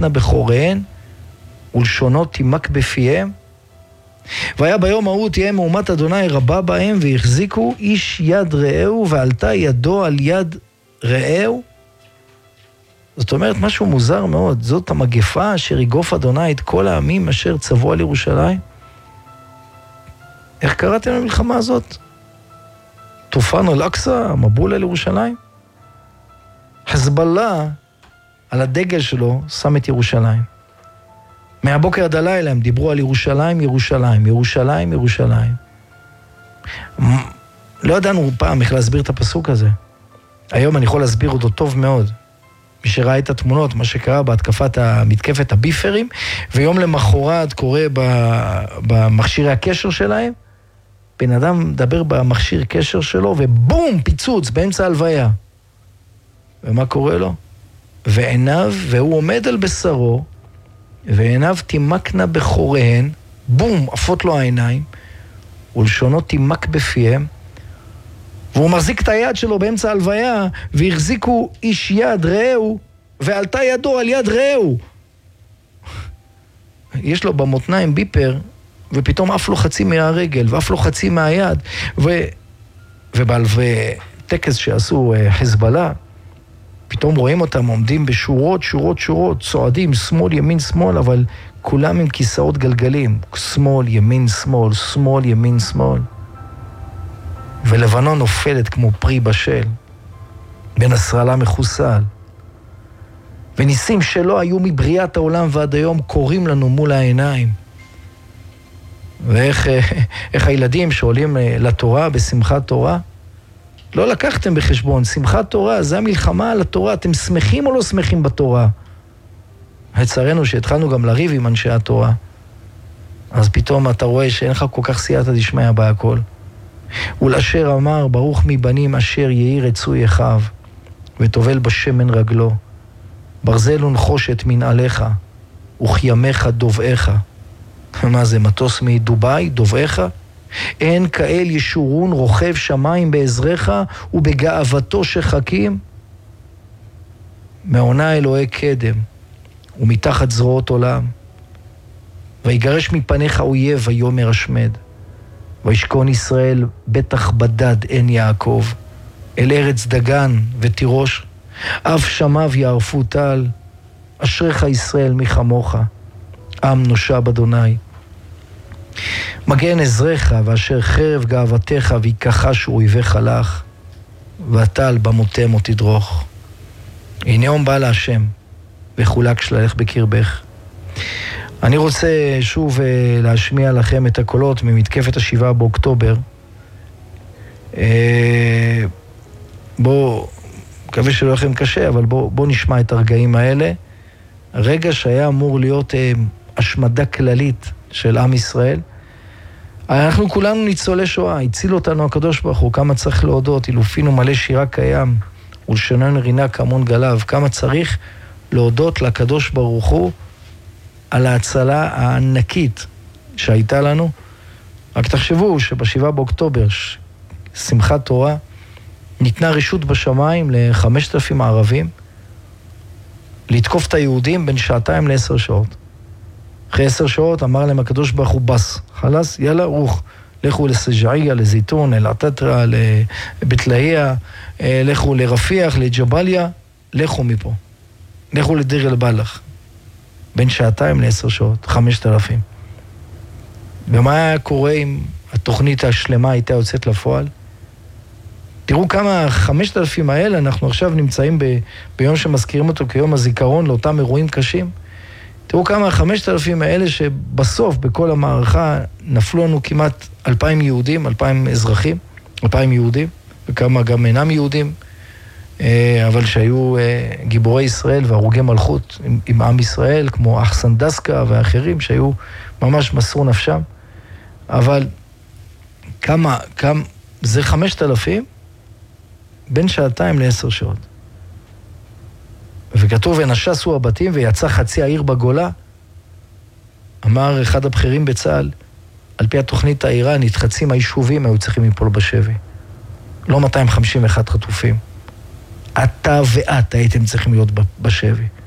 תימקנה בחוריהן, ולשונות תימק בפיהם. והיה ביום ההוא תהיה מהומת אדוני רבה בהם, והחזיקו איש יד רעהו, ועלתה ידו על יד רעהו. זאת אומרת, משהו מוזר מאוד. זאת המגפה אשר יגוף אדוני את כל העמים אשר צבו על ירושלים. איך קראתם למלחמה הזאת? טופן אל-אקצא, המבול על ירושלים? חזבאללה, על הדגל שלו, שם את ירושלים. מהבוקר עד הלילה הם דיברו על ירושלים, ירושלים, ירושלים, ירושלים. לא ידענו פעם איך להסביר את הפסוק הזה. היום אני יכול להסביר אותו טוב מאוד. מי שראה את התמונות, מה שקרה מתקפת הביפרים, ויום למחרת קורה במכשירי הקשר שלהם, בן אדם מדבר במכשיר קשר שלו, ובום, פיצוץ באמצע הלוויה. ומה קורה לו? ועיניו, והוא עומד על בשרו, ועיניו תימקנה בחוריהן, בום, עפות לו העיניים, ולשונות תימק בפיהם, והוא מחזיק את היד שלו באמצע הלוויה, והחזיקו איש יד רעהו, ועלתה ידו על יד רעהו. יש לו במותניים ביפר, ופתאום עף לו חצי מהרגל, ועף לו חצי מהיד, ובטקס שעשו חזבאללה, פתאום רואים אותם עומדים בשורות, שורות, שורות, צועדים, שמאל, ימין, שמאל, אבל כולם עם כיסאות גלגלים, שמאל, ימין, שמאל, שמאל, ימין, שמאל. ולבנון נופלת כמו פרי בשל, בנסראללה מחוסל. וניסים שלא היו מבריאת העולם ועד היום קוראים לנו מול העיניים. ואיך הילדים שעולים לתורה בשמחת תורה, לא לקחתם בחשבון, שמחת תורה, זה המלחמה על התורה, אתם שמחים או לא שמחים בתורה? הצערנו שהתחלנו גם לריב עם אנשי התורה, אז פתאום אתה רואה שאין לך כל כך סייעתא דשמיא בהכל. ולאשר אמר, ברוך מבנים אשר יהי רצוי אחיו, וטובל בשמן רגלו, ברזל ונחושת מנעליך, וכימיך דובעך. מה זה, מטוס מדובאי, דובעך? אין כאל ישורון רוכב שמיים בעזרך ובגאוותו שחקים. מעונה אלוהי קדם ומתחת זרועות עולם, ויגרש מפניך אויב ויומר השמד, וישכון ישראל בטח בדד אין יעקב, אל ארץ דגן ותירוש, אף שמיו יערפו טל, אשריך ישראל מחמוך, עם נושע באדוני. מגן עזרך ואשר חרב גאוותך ויקחש אויביך לך, והטל במותם או תדרוך. הנה יום בא להשם וחולק שלך בקרבך. אני רוצה שוב להשמיע לכם את הקולות ממתקפת ה7 באוקטובר. מקווה שלא לכם קשה, אבל בוא נשמע את הרגעים האלה. הרגע שהיה אמור להיות השמדה כללית של עם ישראל. אנחנו כולנו ניצולי שואה, הציל אותנו הקדוש ברוך הוא, כמה צריך להודות, אילופינו מלא שירה קיים, ולשוננו רינה כמון גליו, כמה צריך להודות לקדוש ברוך הוא על ההצלה הענקית שהייתה לנו. רק תחשבו שב7 באוקטובר, שמחת תורה, ניתנה רשות בשמיים ל5,000 ערבים, לתקוף את היהודים בין 2 ל10 שעות. אחרי 10 שעות אמר להם הקדוש ברוך הוא בס, חלס, יאללה, רוח, לכו לסג'עיה, לזיתון, אל-עטטרה, לבית לאהיה, לכו לרפיח, לג'בליה, לכו מפה. לכו לדיר אל-בלח. בין 2 ל10 שעות, 5,000. ומה היה קורה אם התוכנית השלמה הייתה יוצאת לפועל? תראו כמה 5,000 האלה, אנחנו עכשיו נמצאים ביום שמזכירים אותו כיום הזיכרון לאותם אירועים קשים. תראו כמה 5,000 האלה שבסוף בכל המערכה נפלו לנו כמעט 2,000 יהודים, 2,000 אזרחים, 2,000 יהודים, וכמה גם אינם יהודים, אבל שהיו גיבורי ישראל והרוגי מלכות עם עם ישראל, כמו אחסן דסקה ואחרים שהיו ממש מסרו נפשם. אבל כמה זה 5,000 בין 2 ל10 שעות. וכתוב, ונשסו הבתים ויצא חצי העיר בגולה. אמר אחד הבכירים בצה"ל, על פי התוכנית האיראנית, חצי מהיישובים היו צריכים ליפול בשבי. לא 251 חטופים. אתה ואת הייתם צריכים להיות בשבי.